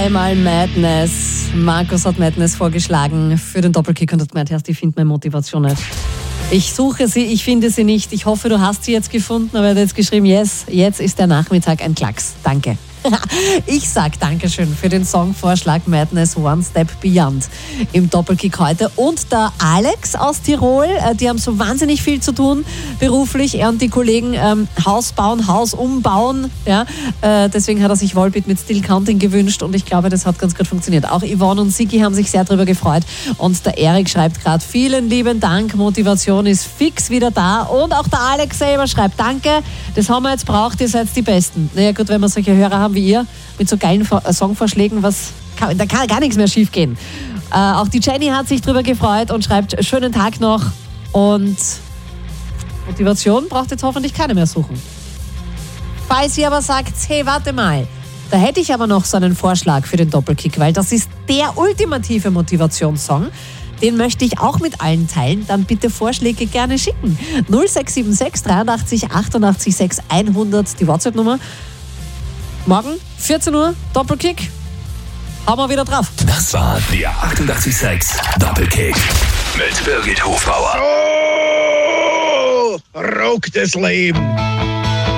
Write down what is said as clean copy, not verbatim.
Dreimal Madness. Markus hat Madness vorgeschlagen für den Doppelkick und hat gemeint, ich finde meine Motivation nicht. Ich suche sie, ich finde sie nicht. Ich hoffe, du hast sie jetzt gefunden, aber er hat jetzt geschrieben, yes, jetzt ist der Nachmittag ein Klacks. Danke. Ich sag Dankeschön für den Songvorschlag Madness One Step Beyond im Doppelkick heute. Und der Alex aus Tirol, die haben so wahnsinnig viel zu tun beruflich. Er und die Kollegen Haus bauen, Haus umbauen. Ja? Deswegen hat er sich Volbeat mit Still Counting gewünscht und ich glaube, das hat ganz gut funktioniert. Auch Yvonne und Sigi haben sich sehr darüber gefreut. Und der Erik schreibt gerade, vielen lieben Dank, Motivation ist fix wieder da. Und auch der Alex selber schreibt, danke, das haben wir jetzt braucht, ihr seid die Besten. Naja gut, wenn wir solche Hörer haben wie ihr, mit so geilen Songvorschlägen, da kann gar nichts mehr schief gehen. Auch die Jenny hat sich drüber gefreut und schreibt, schönen Tag noch und Motivation braucht jetzt hoffentlich keiner mehr suchen. Falls ihr aber sagt, hey, warte mal, da hätte ich aber noch so einen Vorschlag für den Doppelkick, weil das ist der ultimative Motivationssong. Den möchte ich auch mit allen teilen. Dann bitte Vorschläge gerne schicken. 0676 83 88 6 100, die WhatsApp-Nummer. Morgen, 14 Uhr, Doppelkick. Haben wir wieder drauf. Das war der 88,6 Doppelkick mit Birgit Hofbauer. Oh, Rock des Lebens.